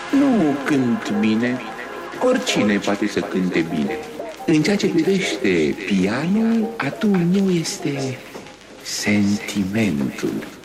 Nu cânt bine, oricine poate să cânte bine. În ceea ce privește pianul, atul meu este sentimentul.